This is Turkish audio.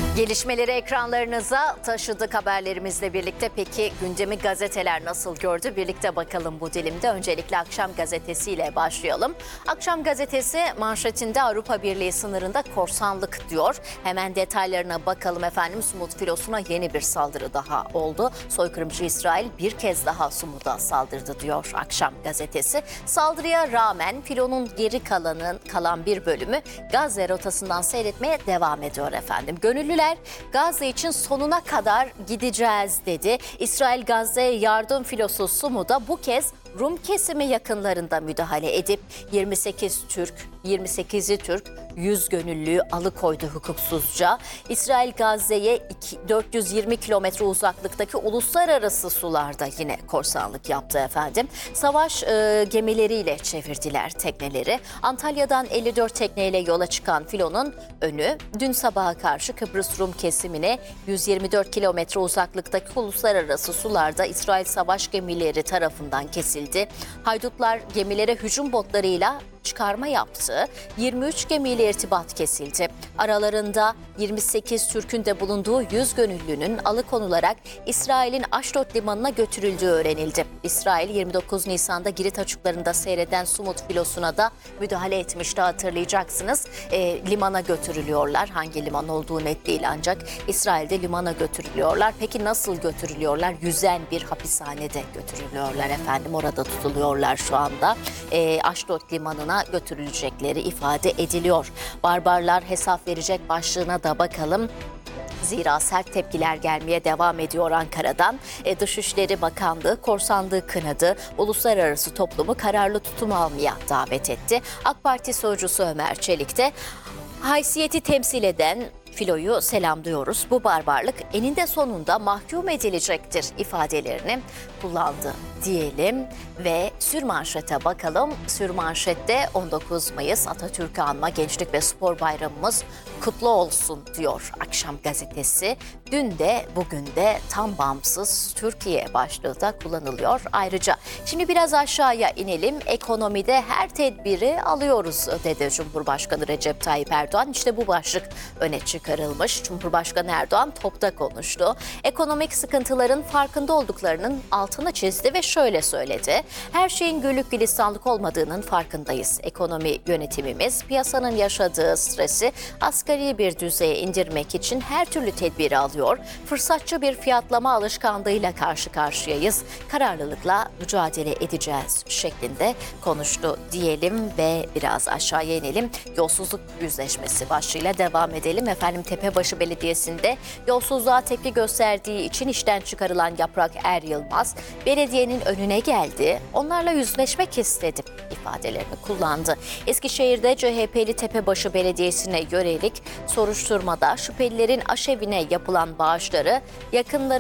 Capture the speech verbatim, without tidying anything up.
Gelişmeleri ekranlarınıza taşıdık haberlerimizle birlikte. Peki gündemi gazeteler nasıl gördü? Birlikte bakalım bu dilimde. Öncelikle Akşam Gazetesi ile başlayalım. Akşam Gazetesi manşetinde Avrupa Birliği sınırında korsanlık diyor. Hemen detaylarına bakalım efendim. Sumut filosuna yeni bir saldırı daha oldu. Soykırımcı İsrail bir kez daha Sumut'a saldırdı diyor Akşam Gazetesi. Saldırıya rağmen filonun geri kalanın kalan bir bölümü Gazze rotasından seyretmeye devam ediyor efendim. Gönüllüler Gazze için sonuna kadar gideceğiz dedi. İsrail Gazze'ye yardım filosu Sumut'a bu kez Rum kesimi yakınlarında müdahale edip yirmi sekiz Türk, yirmi sekizi Türk, yüz gönüllüyü alıkoydu hukuksuzca. İsrail Gazze'ye dört yüz yirmi kilometre uzaklıktaki uluslararası sularda yine korsanlık yaptı efendim. Savaş e, gemileriyle çevirdiler tekneleri. Antalya'dan elli dört tekneyle yola çıkan filonun önü dün sabaha karşı Kıbrıs Rum kesimine yüz yirmi dört kilometre uzaklıktaki uluslararası sularda İsrail savaş gemileri tarafından kesildi. Haydutlar gemilere hücum botlarıyla çıkarma yaptı. yirmi üç gemiyle irtibat kesildi. Aralarında yirmi sekiz Türk'ün de bulunduğu yüz gönüllünün alıkonularak İsrail'in Aşdod limanına götürüldüğü öğrenildi. İsrail yirmi dokuz Nisan'da Girit açıklarında seyreden Sumut filosuna da müdahale etmişti, hatırlayacaksınız. E, limana götürülüyorlar. Hangi liman olduğu net değil ancak İsrail'de limana götürülüyorlar. Peki nasıl götürülüyorlar? Yüzen bir hapishanede götürülüyorlar efendim. Orada tutuluyorlar şu anda. E, Aşdod limanına götürülecekleri ifade ediliyor. Barbarlar hesap verecek başlığına da bakalım. Zira sert tepkiler gelmeye devam ediyor Ankara'dan. E, Dışişleri Bakanlığı korsanlığı kınadı. Uluslararası toplumu kararlı tutum almaya davet etti. AK Parti sözcüsü Ömer Çelik de haysiyeti temsil eden filoyu selamlıyoruz. Bu barbarlık eninde sonunda mahkum edilecektir ifadelerini kullandı diyelim ve sürmanşete bakalım. Sürmanşette on dokuz Mayıs Atatürk'ü anma Gençlik ve Spor Bayramımız kutlu olsun diyor Akşam Gazetesi. Dün de bugün de tam bağımsız Türkiye başlığı da kullanılıyor. Ayrıca şimdi biraz aşağıya inelim. Ekonomide her tedbiri alıyoruz dedi Cumhurbaşkanı Recep Tayyip Erdoğan. İşte bu başlık öne çıkarılmış. Cumhurbaşkanı Erdoğan topta konuştu. Ekonomik sıkıntıların farkında olduklarının altını çizdi ve şöyle söyledi. Her şeyin güllük gülistanlık olmadığının farkındayız. Ekonomi yönetimimiz piyasanın yaşadığı stresi asgari bir düzeye indirmek için her türlü tedbiri alıyor. Fırsatçı bir fiyatlama alışkanlığıyla karşı karşıyayız. Kararlılıkla mücadele edeceğiz şeklinde konuştu diyelim ve biraz aşağıya inelim. Yolsuzluk yüzleşmesi başlığıyla devam edelim. Efendim Tepebaşı Belediyesi'nde yolsuzluğa tepki gösterdiği için işten çıkarılan Yaprak Er Yılmaz belediyenin önüne geldi. Onlarla yüzleşmek istedim ifadelerini kullandı. Eskişehir'de C H P'li Tepebaşı Belediyesi'ne yönelik soruşturmada şüphelilerin aşevine yapılan bağışları yakınları